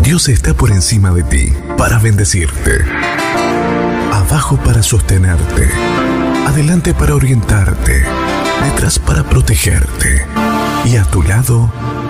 Dios está por encima de ti para bendecirte, abajo para sostenerte, adelante para orientarte, detrás para protegerte y a tu lado